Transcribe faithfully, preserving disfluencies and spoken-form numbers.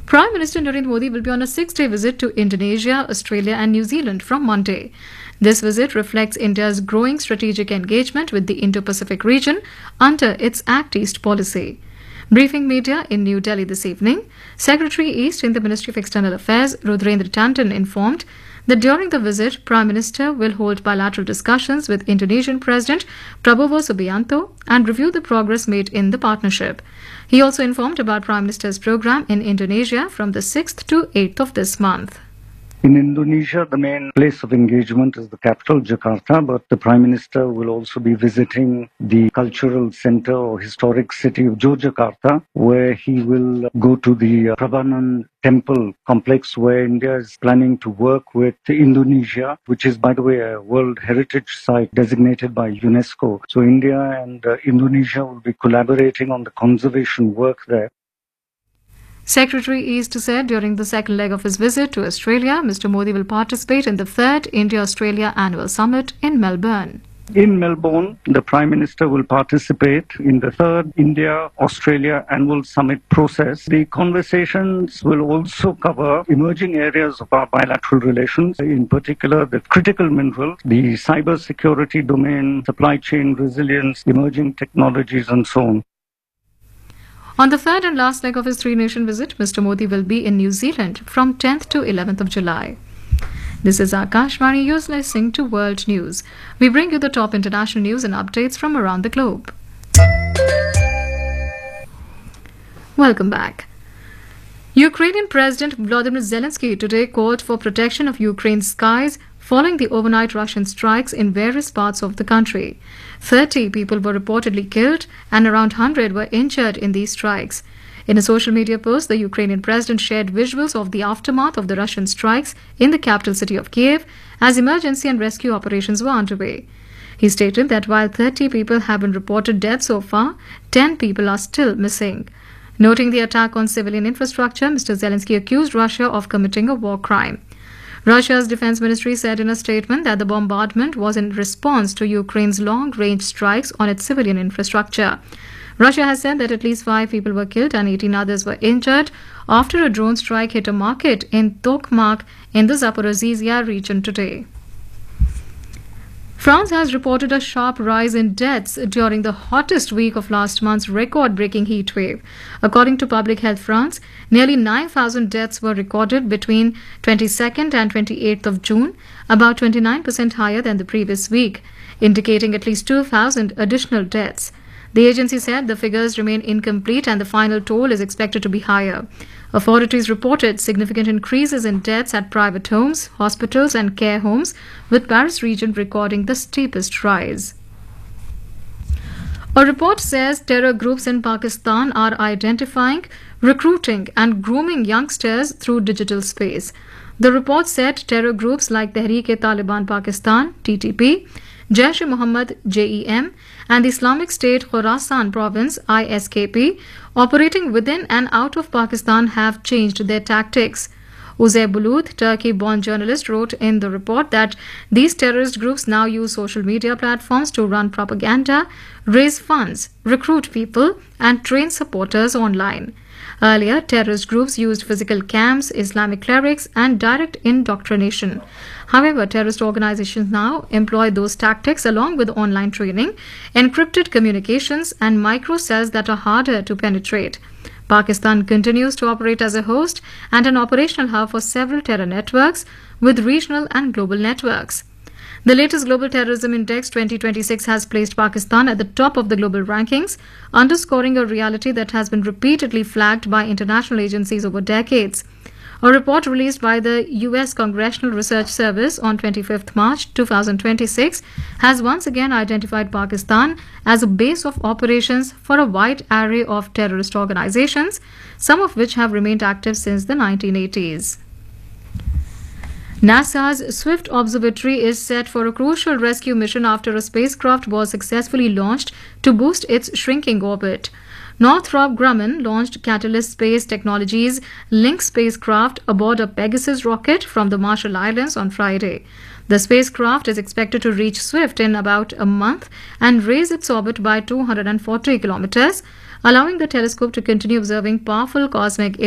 Prime Minister Narendra Modi will be on a six-day visit to Indonesia, Australia and New Zealand from Monday. This visit reflects India's growing strategic engagement with the Indo-Pacific region under its Act East policy. Briefing media in New Delhi this evening, Secretary East in the Ministry of External Affairs, Rudrendra Tandon, informed that during the visit, Prime Minister will hold bilateral discussions with Indonesian President Prabowo Subianto and review the progress made in the partnership. He also informed about Prime Minister's program in Indonesia from the sixth to eighth of this month. In Indonesia, the main place of engagement is the capital, Jakarta, but the Prime Minister will also be visiting the cultural center or historic city of Yogyakarta, where he will go to the Prambanan Temple complex, where India is planning to work with Indonesia, which is, by the way, a World Heritage Site designated by UNESCO. So India and uh, Indonesia will be collaborating on the conservation work there. Secretary East said during the second leg of his visit to Australia, Mister Modi will participate in the third India-Australia Annual Summit in Melbourne. In Melbourne, the Prime Minister will participate in the third India-Australia Annual Summit process. The conversations will also cover emerging areas of our bilateral relations, in particular the critical minerals, the cyber security domain, supply chain resilience, emerging technologies, and so on. On the third and last leg of his three-nation visit, Mister Modi will be in New Zealand from tenth to eleventh of July. This is Akashvani. You're listening to World News. We bring you the top international news and updates from around the globe. Welcome back. Ukrainian President Volodymyr Zelensky today called for protection of Ukraine's skies following the overnight Russian strikes in various parts of the country. thirty people were reportedly killed and around one hundred were injured in these strikes. In a social media post, the Ukrainian president shared visuals of the aftermath of the Russian strikes in the capital city of Kiev as emergency and rescue operations were underway. He stated that while thirty people have been reported dead so far, ten people are still missing. Noting the attack on civilian infrastructure, Mister Zelensky accused Russia of committing a war crime. Russia's defense ministry said in a statement that the bombardment was in response to Ukraine's long-range strikes on its civilian infrastructure. Russia has said that at least five people were killed and eighteen others were injured after a drone strike hit a market in Tokmak in the Zaporizhzhia region today. France has reported a sharp rise in deaths during the hottest week of last month's record-breaking heat wave. According to Public Health France, nearly nine thousand deaths were recorded between twenty-second and twenty-eighth of June, about twenty-nine percent higher than the previous week, indicating at least two thousand additional deaths. The agency said the figures remain incomplete and the final toll is expected to be higher. Authorities reported significant increases in deaths at private homes, hospitals and care homes, with Paris region recording the steepest rise. A report says terror groups in Pakistan are identifying, recruiting and grooming youngsters through digital space. The report said terror groups like Tehreek-e-Taliban Pakistan, T T P, Jaish-e-Mohammed, J E M, and the Islamic State Khorasan Province, I S K P, operating within and out of Pakistan have changed their tactics. Uzay Bulut, Turkey-born journalist, wrote in the report that these terrorist groups now use social media platforms to run propaganda, raise funds, recruit people, and train supporters online. Earlier, terrorist groups used physical camps, Islamic clerics, and direct indoctrination. However, terrorist organizations now employ those tactics along with online training, encrypted communications, and microcells that are harder to penetrate. Pakistan continues to operate as a host and an operational hub for several terror networks, with regional and global networks. The latest Global Terrorism Index twenty twenty-six has placed Pakistan at the top of the global rankings, underscoring a reality that has been repeatedly flagged by international agencies over decades. A report released by the U S Congressional Research Service on twenty-fifth March two thousand twenty-six has once again identified Pakistan as a base of operations for a wide array of terrorist organizations, some of which have remained active since the nineteen eighties. NASA's Swift Observatory is set for a crucial rescue mission after a spacecraft was successfully launched to boost its shrinking orbit. Northrop Grumman launched Catalyst Space Technologies' Link spacecraft aboard a Pegasus rocket from the Marshall Islands on Friday. The spacecraft is expected to reach Swift in about a month and raise its orbit by two hundred forty kilometers, allowing the telescope to continue observing powerful cosmic